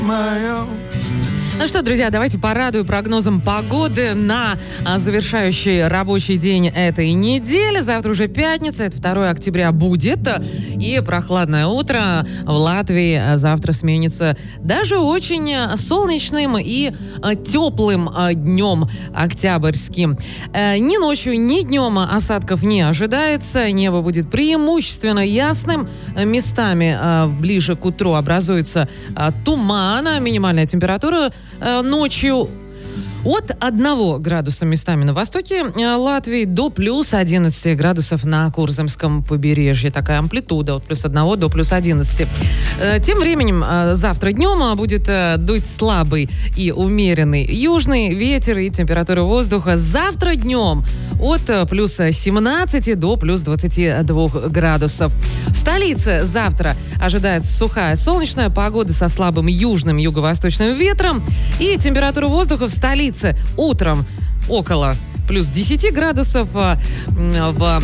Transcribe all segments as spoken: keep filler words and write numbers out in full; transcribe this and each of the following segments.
Ну что, друзья, давайте порадую прогнозом погоды на а, завершающий рабочий день этой недели. Завтра уже пятница, это второе октября будет. И прохладное утро в Латвии завтра сменится даже очень солнечным и а, теплым а, днем октябрьским. А, ни ночью, ни днем осадков не ожидается. Небо будет преимущественно ясным. Местами а, ближе к утру образуется а, туман. Минимальная температура ночью от одного градуса местами на востоке Латвии до плюс одиннадцати градусов на Курзамском побережье. Такая амплитуда от плюс одного до плюс одиннадцати. Тем временем завтра днем будет дуть слабый и умеренный южный ветер, и температура воздуха завтра днем от плюс семнадцати до плюс двадцати двух градусов. В столице завтра ожидается сухая солнечная погода со слабым южным юго-восточным ветром, и температура воздуха в столице утром около плюс десяти градусов, в, в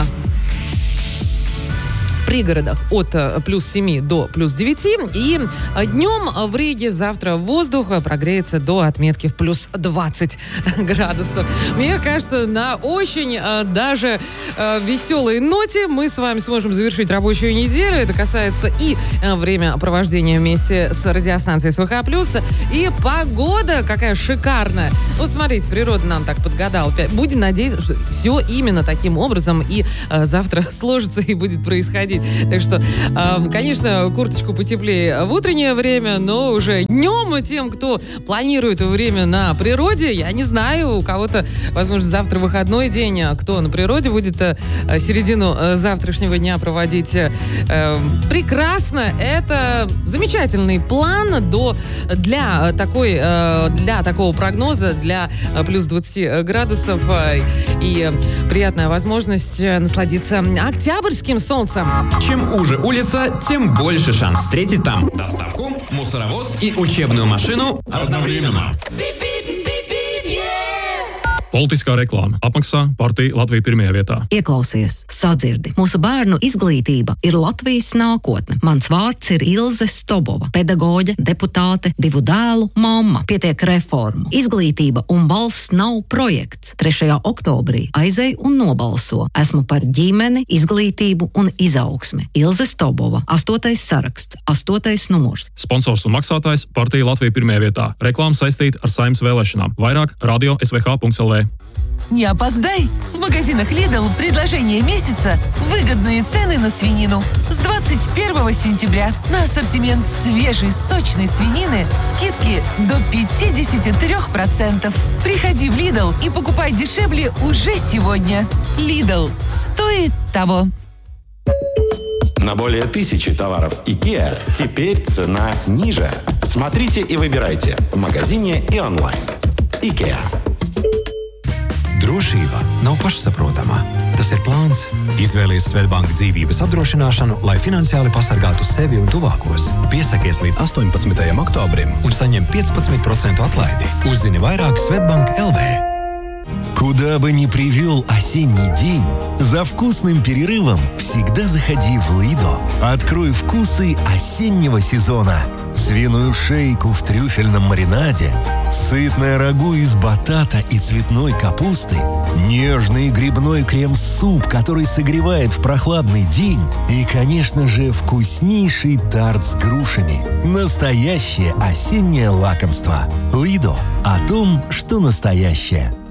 пригородах от плюс семи до плюс девяти, и днем в Риге завтра воздух прогреется до отметки в плюс двадцать градусов. Мне кажется, на очень даже веселой ноте мы с вами сможем завершить рабочую неделю. Это касается и времяпровождения вместе с радиостанцией СВХ плюс, и погода какая шикарная. Вот смотрите, природа нам так подгадала. Будем надеяться, что все именно таким образом и завтра сложится и будет происходить. Так что, э, конечно, курточку потеплее в утреннее время, но уже днем тем, кто планирует время на природе, я не знаю, у кого-то, возможно, завтра выходной день, а кто на природе будет э, середину э, завтрашнего дня проводить э, прекрасно. Это замечательный план до, для, такой, э, для такого прогноза, для э, плюс двадцати градусов, э, и приятная возможность насладиться октябрьским солнцем. Чем уже улица, тем больше шанс встретить там доставку, мусоровоз и учебную машину одновременно. Politiskā reklāma apmaksā partija Latvija pirmajā vietā. Ieklausies, sadzirdi. Mūsu bērnu izglītība ir Latvijas nākotne. Mans vārds ir Ilze Stobova, pedagoģe, deputāte, divu dēlu mamma. Pietiek reformu. Izglītība un balss nav projekts. trešajā oktobrī aizej un nobalso. Esmu par ģimeni, izglītību un izaugsmi. Ilze Stobova, astotais saraksts, astotais numurs. Sponsors un maksātājs partija Latvija pirmajā vietā. Reklāma saistīta ar Saeimas vēlēšanām. Vairāk radio es v h punkt l v. Не опоздай! В магазинах Lidl предложение месяца – выгодные цены на свинину. С двадцать первого сентября на ассортимент свежей сочной свинины скидки до пятьдесят три процента. Приходи в Lidl и покупай дешевле уже сегодня. Lidl стоит того. На более тысячи товаров IKEA теперь цена ниже. Смотрите и выбирайте в магазине и онлайн. IKEA. Drošība nav pašsaprotama. Tas ir plāns. Izvēlies Svedbank dzīvības apdrošināšanu, lai finansiāli pasargātu sevi un tuvākos. Piesakies līdz astoņpadsmitajam oktobrim un saņem piecpadsmit procentu atlaidi. Uzzini vairāk Svedbank L V. Куда бы ни привел осенний день, за вкусным перерывом всегда заходи в Lidl. Открой вкусы осеннего сезона. Свиную шейку в трюфельном маринаде, сытное рагу из батата и цветной капусты, нежный грибной крем-суп, который согревает в прохладный день, и, конечно же, вкуснейший тарт с грушами. Настоящее осеннее лакомство. Lidl. О том, что настоящее.